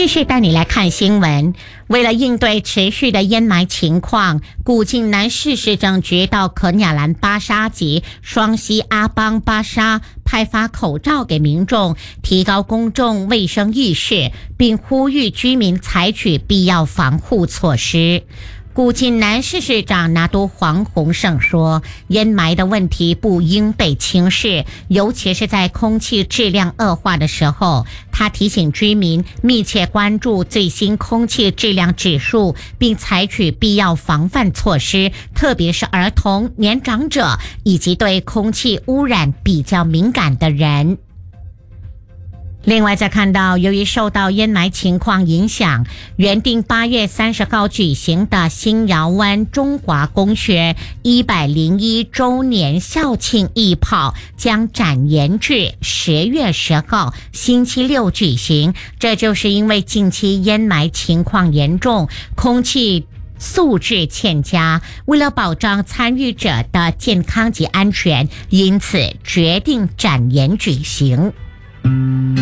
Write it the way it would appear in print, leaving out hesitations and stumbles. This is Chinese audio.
继续带你来看新闻。为了应对持续的烟霾情况，古晋南市市政局到可亚兰巴沙及双溪阿邦巴沙派发口罩给民众，提高公众卫生意识，并呼吁居民采取必要防护措施。古晋南市市长拿督黄鸿胜说，烟霾的问题不应被轻视，尤其是在空气质量恶化的时候。他提醒居民密切关注最新空气质量指数，并采取必要防范措施，特别是儿童、年长者以及对空气污染比较敏感的人。另外再看到，由于受到烟霾情况影响，原定8月30号举行的新窑湾中华公学101周年校庆义跑将展延至10月10号星期六举行。这就是因为近期烟霾情况严重，空气素质欠佳，为了保障参与者的健康及安全，因此决定展延举行。